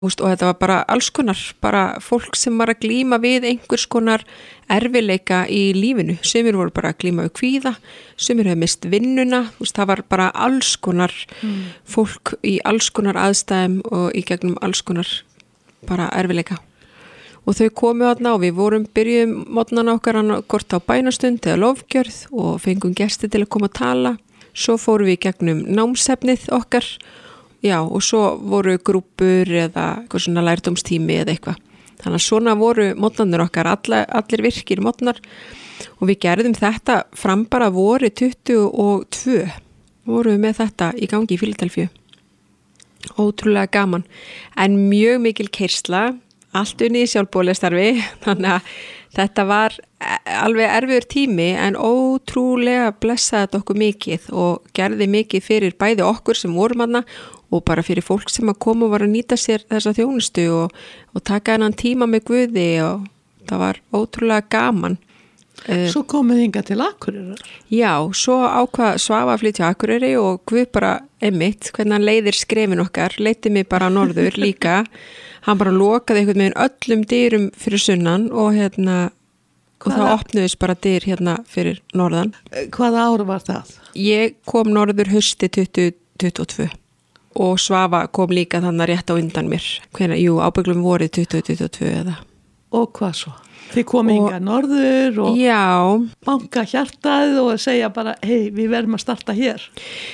og þetta var bara alls konar, bara fólk sem var að glíma við einhvers konar erfileika í lífinu, sumir voru bara að glíma við kvíða, sumir hefði mist vinnuna, það var bara alls konar fólk í alls konar aðstæðum og í gegnum alls konar bara erfileika. Og þau komu þarna og við byrjuðum mótnana okkar hvort á bænastund eða lofgjörð og fengum gesti til að koma að tala. Svo fórum við í gegnum námsefnið okkar, og svo voru grúpur eða eitthvað svona lærdómstími eða eitthvað. Þannig að svona voru mótnarnir okkar, allir virkir mótnar og við gerðum þetta fram bara voru 22. Vorum við með þetta í gangi í Fíladelfíu. Ótrúlega gaman, en mjög mikil keyrsla. Allt unnið í sjálfboðaliðastarfi, þannig að þetta var alveg erfiður tími en ótrúlega blessaði þetta okkur mikið og gerði mikið fyrir bæði okkur sem vorum þarna og bara fyrir fólk sem að koma og var að nýta sér þessa þjónustu og taka þennan tíma með Guði og það var ótrúlega gaman. Svo komið hingað til Akureyrar? Já, svo ákvað Svafa að flytja Akureyri og Guð bara einmitt, hvernig hann leiðir skrefin okkar, leiddi mig bara norður líka. Hann bara lokaði einhvern veginn öllum dyrum fyrir sunnan og og þá opnuðist bara dyr fyrir norðan. Hvaða ár var það? Ég kom norður hausti 2022 og Svafa kom líka þannig rétt á undan mér. Ábygglum vorið 2022 eða. Og hvað svo? Þið komið hingað norður og banka hjartað og segja bara, hei, við verðum að starta hér.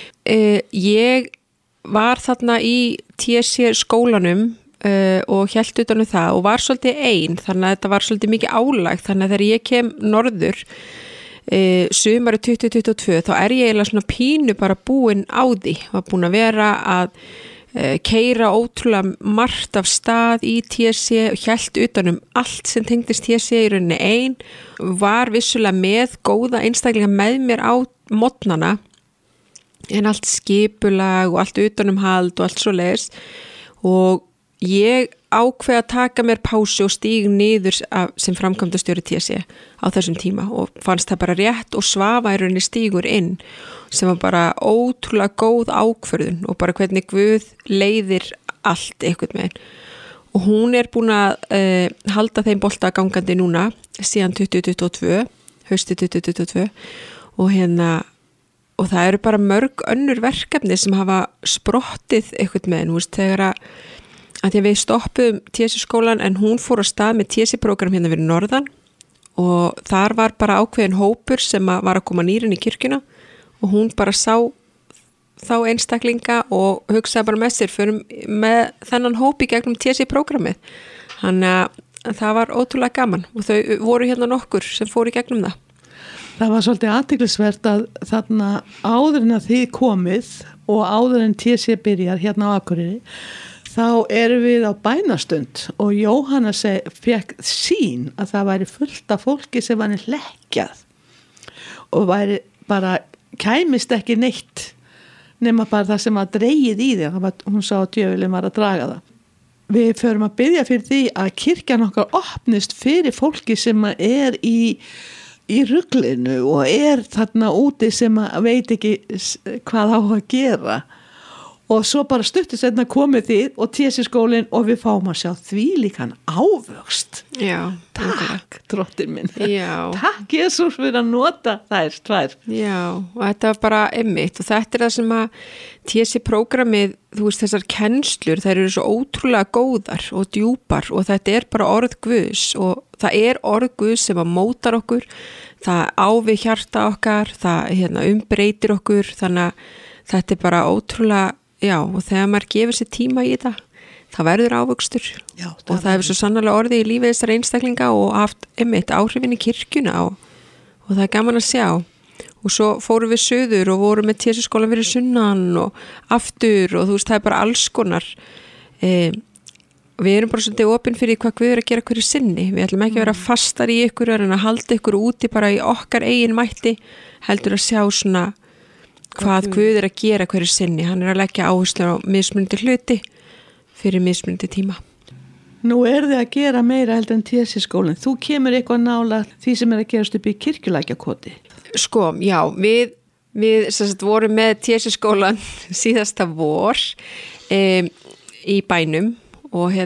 Ég var þarna í TSC skólanum og hélt utan það og var svolítið ein, þannig að þetta var svolítið mikið álag, þannig að þegar ég kem norður sumari 2022 þá ég eiginlega svona pínu bara búin á því, var búin að vera að keyra ótrúlega margt af stað í TSC og hélt utanum allt sem tengdist TSC í rauninni ein, var vissulega með góða einstaklinga með mér á mótnana en allt skipulag og allt utanumhald og allt svoleiðis og ég ákveð að taka mér pásu og stíg niður sem framkvæmdastjóri TSC á þessum tíma og fannst það bara rétt og Svafa í rauninni stígur inn sem var bara ótrúlega góð ákvörðun og bara hvernig Guð leiðir allt einhvern veginn og hún búin að halda þeim bolta gangandi núna síðan 2022, hausti 2022 og og það eru bara mörg önnur verkefni sem hafa sprottið einhvern veginn, þegar að því að við stoppuðum TSC skólan en hún fór á stað með TSC prógram fyrir norðan og þar var bara ákveðin hópur sem var að koma nýrin í kirkjuna og hún bara sá þá einstaklinga og hugsaði bara með sér fyrir með þennan hópi gegnum TSC prógramið. Þannig að það var ótrúlega gaman og þau voru nokkur sem fóru í gegnum það. Það var svolítið athyglisvert að þarna áður en að þið komið og áður en TSC byrjar á Akureyri þá erum við á bænastund og Jóhanna fekk sín að það væri fullt af fólki sem var hlekkjað og væri bara kæmist ekki neitt nema bara það sem var dregið í því. Hún sá að djöfulinn var að draga það. Við förum að biðja fyrir því að kirkjan okkar opnist fyrir fólki sem í ruglinu og þarna úti sem veit ekki hvað á að gera. Og svo bara stuttist þetta komið þið og TSC skólinn og við fáum að sjá því líkan ávöxt. Já. Takk, drottin minn. Já. Takk, Jesús, fyrir að nota þær tvær. Já, og þetta var bara einmitt og þetta það sem að TSC prógramið, þessar kennslur, þær eru svo ótrúlega góðar og djúpar og þetta bara orð Guðs og það orð Guðs sem að mótar okkur, það á við hjarta okkar, það umbreytir okkur, þannig að þetta bara ótrúlega. Já, og þegar maður gefur sér tíma í þetta, það verður ávöxtur. Já, og það hefur svo sannarlega orðið í lífið þessar einstaklinga og haft áhrifin í kirkjuna og það gaman að sjá. Og svo fórum við suður og vorum með TSC skólan fyrir sunnan og aftur og það bara alls konar. Við erum bara svolítið opin fyrir hvað Guð að gera hverju sinni. Við ætlum ekki að vera fastar í ykkur en að halda ykkur úti bara í okkar eigin mætti, heldur að sjá svona hvað Guð að gera hverju sinni. Hann að leggja áherslu á mismunandi hluti fyrir mismunandi tíma. Nú þið að gera meira heldur en TSC skólinn. Þú kemur eitthvað nála því sem að gerast upp í Kirkjulækjakoti. Sko, já, við vorum með TSC skólan síðasta vor í bænum og